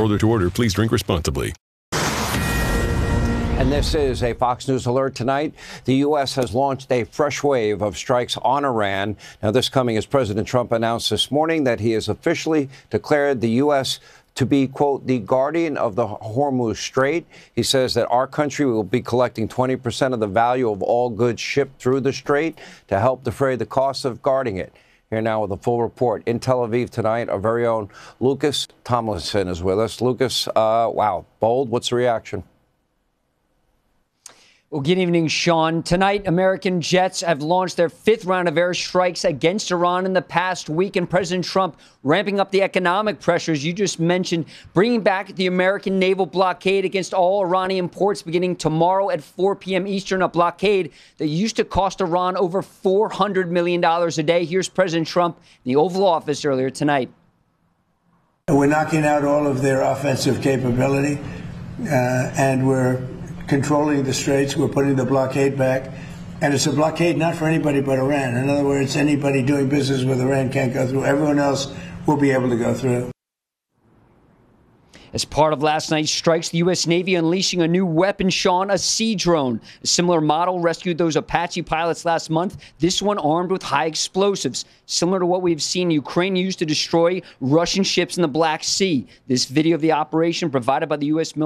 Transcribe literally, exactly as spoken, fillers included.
Order to order, please drink responsibly. And this is a Fox News alert tonight. The U S has launched a fresh wave of strikes on Iran. Now, this coming as President Trump announced this morning that he has officially declared the U S to be, quote, the guardian of the Hormuz Strait. He says that our country will be collecting twenty percent of the value of all goods shipped through the strait to help defray the costs of guarding it. Here now with a full report in Tel Aviv tonight, our very own Lucas Tomlinson is with us. Lucas, uh, wow, bold. What's the reaction? Well, good evening, Sean. Tonight, American jets have launched their fifth round of airstrikes against Iran in the past week, and President Trump ramping up the economic pressures you just mentioned, bringing back the American naval blockade against all Iranian ports beginning tomorrow at four p.m. Eastern, a blockade that used to cost Iran over four hundred million dollars a day. Here's President Trump in the Oval Office earlier tonight. We're knocking out all of their offensive capability, uh, and we're controlling the straits. We're putting the blockade back. And it's a blockade not for anybody but Iran. In other words, anybody doing business with Iran can't go through. Everyone else will be able to go through. As part of last night's strikes, the U S. Navy unleashing a new weapon, Sean, a sea drone. A similar model rescued those Apache pilots last month, this one armed with high explosives, similar to what we've seen Ukraine use to destroy Russian ships in the Black Sea. This video of the operation provided by the U S military